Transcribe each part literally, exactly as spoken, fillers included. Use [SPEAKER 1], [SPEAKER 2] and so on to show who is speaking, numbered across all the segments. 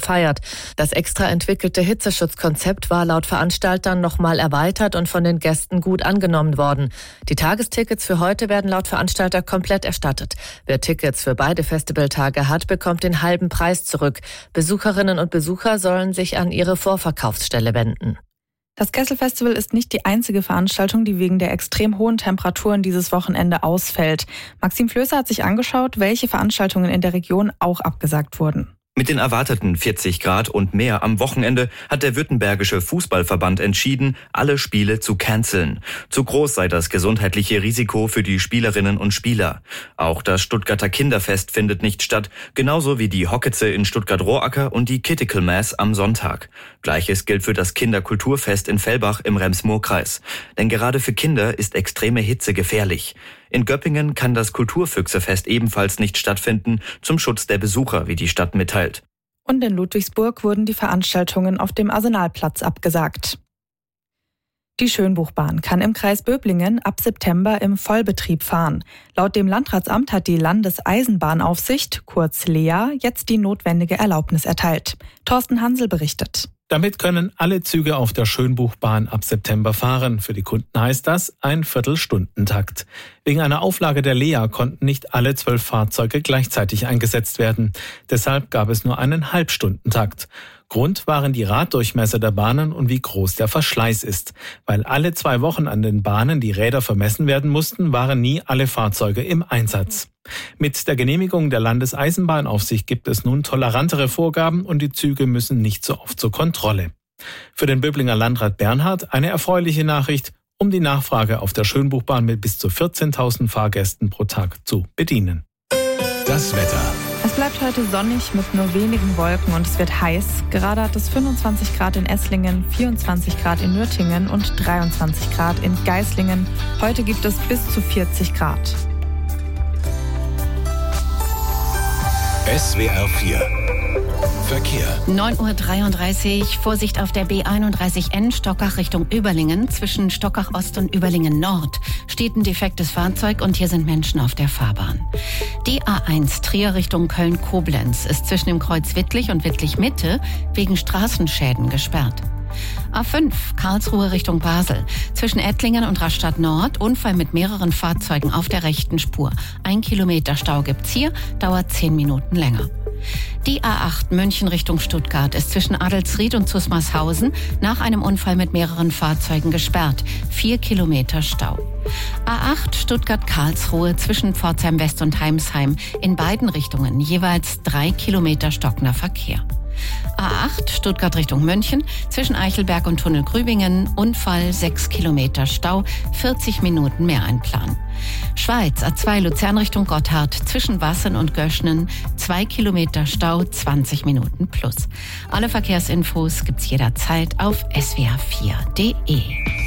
[SPEAKER 1] gefeiert. Das extra entwickelte Hitzeschutzkonzept war laut Veranstaltern nochmal erweitert und von den Gästen gut angenommen worden. Die Tagestickets für heute werden laut Veranstalter komplett erstattet. Wer Tickets für beide Festivaltage hat, bekommt den halben Preis zurück. Besucherinnen und Besucher sollen sich an ihre Vorverkaufsstelle wenden.
[SPEAKER 2] Das Kessel-Festival ist nicht die einzige Veranstaltung, die wegen der extrem hohen Temperaturen dieses Wochenende ausfällt. Maxim Flößer hat sich angeschaut, welche Veranstaltungen in der Region auch abgesagt wurden.
[SPEAKER 3] Mit den erwarteten vierzig Grad und mehr am Wochenende hat der Württembergische Fußballverband entschieden, alle Spiele zu canceln. Zu groß sei das gesundheitliche Risiko für die Spielerinnen und Spieler. Auch das Stuttgarter Kinderfest findet nicht statt, genauso wie die Hocketze in Stuttgart-Roacker und die Critical Mass am Sonntag. Gleiches gilt für das Kinderkulturfest in Fellbach im Rems-Murr-Kreis. Denn gerade für Kinder ist extreme Hitze gefährlich. In Göppingen kann das Kulturfüchsefest ebenfalls nicht stattfinden, zum Schutz der Besucher, wie die Stadt mitteilt.
[SPEAKER 2] Und in Ludwigsburg wurden die Veranstaltungen auf dem Arsenalplatz abgesagt. Die Schönbuchbahn kann im Kreis Böblingen ab September im Vollbetrieb fahren. Laut dem Landratsamt hat die Landeseisenbahnaufsicht, kurz L E A, jetzt die notwendige Erlaubnis erteilt. Thorsten Hansel berichtet.
[SPEAKER 4] Damit können alle Züge auf der Schönbuchbahn ab September fahren. Für die Kunden heißt das ein Viertelstundentakt. Wegen einer Auflage der L E A konnten nicht alle zwölf Fahrzeuge gleichzeitig eingesetzt werden. Deshalb gab es nur einen Halbstundentakt. Grund waren die Raddurchmesser der Bahnen und wie groß der Verschleiß ist. Weil alle zwei Wochen an den Bahnen die Räder vermessen werden mussten, waren nie alle Fahrzeuge im Einsatz. Mit der Genehmigung der Landeseisenbahnaufsicht gibt es nun tolerantere Vorgaben und die Züge müssen nicht so oft zur Kontrolle. Für den Böblinger Landrat Bernhard eine erfreuliche Nachricht, um die Nachfrage auf der Schönbuchbahn mit bis zu vierzehntausend Fahrgästen pro Tag zu bedienen.
[SPEAKER 5] Das Wetter.
[SPEAKER 2] Es bleibt heute sonnig mit nur wenigen Wolken und es wird heiß. Gerade hat es fünfundzwanzig Grad in Esslingen, vierundzwanzig Grad in Nürtingen und dreiundzwanzig Grad in Geislingen. Heute gibt es bis zu vierzig Grad.
[SPEAKER 5] S W R vier Verkehr.
[SPEAKER 6] neun Uhr dreiunddreißig, Vorsicht auf der B einunddreißig N, Stockach Richtung Überlingen. Zwischen Stockach Ost und Überlingen Nord steht ein defektes Fahrzeug und hier sind Menschen auf der Fahrbahn. Die A eins Trier Richtung Köln-Koblenz ist zwischen dem Kreuz Wittlich und Wittlich-Mitte wegen Straßenschäden gesperrt. A fünf Karlsruhe Richtung Basel. Zwischen Ettlingen und Rastatt Nord Unfall mit mehreren Fahrzeugen auf der rechten Spur. Ein Kilometer Stau gibt's hier, dauert zehn Minuten länger. Die A acht München Richtung Stuttgart ist zwischen Adelsried und Zusmarshausen nach einem Unfall mit mehreren Fahrzeugen gesperrt. Vier Kilometer Stau. A acht Stuttgart-Karlsruhe zwischen Pforzheim West und Heimsheim in beiden Richtungen jeweils drei Kilometer stockender Verkehr. A acht Stuttgart Richtung München zwischen Eichelberg und Tunnel Grübingen Unfall sechs Kilometer Stau, vierzig Minuten mehr einplanen. Schweiz A zwei Luzern Richtung Gotthard zwischen Wassen und Göschnen zwei Kilometer Stau, zwanzig Minuten plus. Alle Verkehrsinfos gibt's jederzeit auf s w r vier punkt d e.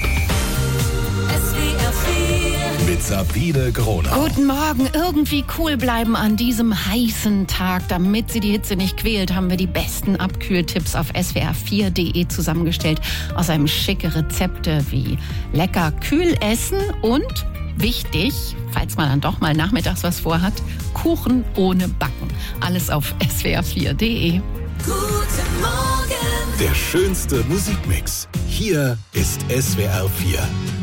[SPEAKER 5] Mit Sabine Groner.
[SPEAKER 6] Guten Morgen. Irgendwie cool bleiben an diesem heißen Tag. Damit Sie die Hitze nicht quält, haben wir die besten Abkühltipps auf s w r vier punkt d e zusammengestellt. Außerdem schicke Rezepte wie lecker kühl essen und, wichtig, falls man dann doch mal nachmittags was vorhat, Kuchen ohne Backen. Alles auf s w r vier punkt d e.
[SPEAKER 5] Guten Morgen. Der schönste Musikmix. Hier ist S W R vier.